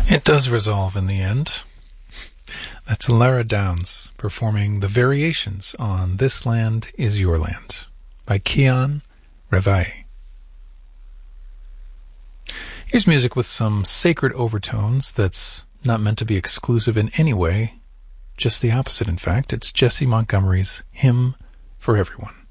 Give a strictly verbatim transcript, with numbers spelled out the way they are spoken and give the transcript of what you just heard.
It does resolve in the end. That's Lara Downs performing the variations on This Land Is Your Land by Kian Reveille. Here's music with some sacred overtones that's not meant to be exclusive in any way, just the opposite in fact. It's Jessie Montgomery's Hymn for Everyone.